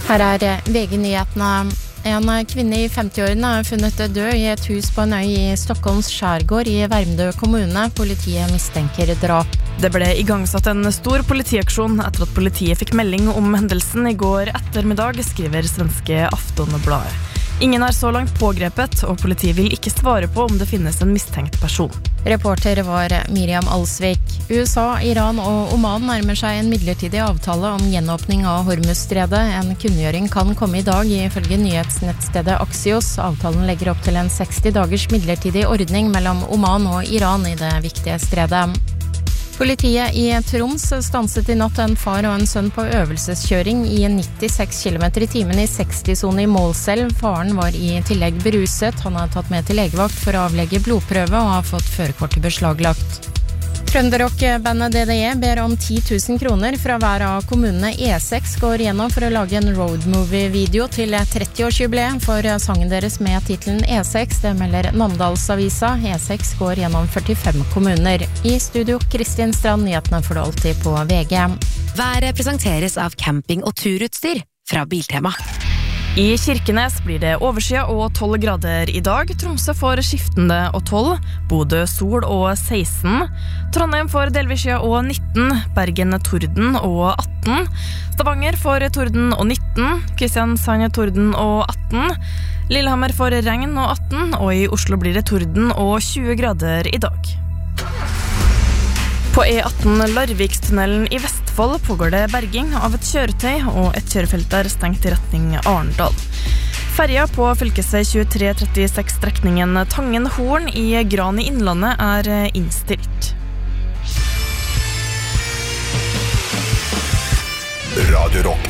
Her VG-nyhetene. En kvinne I 50-årene funnet død I et hus på en øy I Stockholms skjærgård I Värmdö kommune. Politiet mistenker drap. Det ble igangsatt en stor politiaksjon etter at politiet fikk melding om hendelsen I går ettermiddag, skriver svenske Aftonbladet. Ingen så langt pågrepet, og politiet vil ikke svare på om det finnes en mistenkt person. Reporter var Miriam Alsvik. USA, Iran og Oman nærmer seg en midlertidig avtale om gjenåpning av Hormuzstredet. En kunngjøring kan komme I dag, ifølge nyhetsnettstedet Axios. Avtalen legger opp til en 60 dagers midlertidig ordning mellom Oman og Iran I det viktige stredet. Politiet I Troms stanset I natt en far og en sønn på øvelseskjøring I 96 km/t I 60-zone I Målselv. Faren var I tillegg beruset. Han tatt med til legevakt for å avlegge blodprøve og har fått førerkortet beslaglagt. Trønderrock-bandet DDE ber om 10 000 kroner fra hver av kommunene. E6 går gjennom for å lage en roadmovie-video til 30-årsjubileet for sangen deres med titelen E6. Det melder Namdalsavisa. E6 går gjennom 45 kommuner. I studio Kristin Strand, nyhetene får du alltid på VG. Været presenteres av camping- og turutstyr fra Biltema. I Kirkenes blir det overskyet og 12 grader I dag. Tromsø får skiftende og 12. Bodø sol og 16. Trondheim får delvis skyet og 19. Bergen torden og 18. Stavanger får torden og 19. Kristiansand torden og 18. Lillehammer får regn og 18. Og I Oslo blir det torden og 20 grader I dag. På E18 Larvikstunnelen I Vestfold pågår det berging av et kjøretøy, og et kjørefelt stengt I retning Arendal. Ferja på fylkesvei 2336 strekningen Tangen-Horn I Gran I Innlandet innstilt. Radio Rock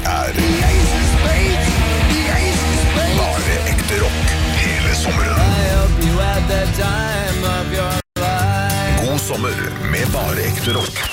bare ekte rock hele sommeren. God sommer med bare ekte rock.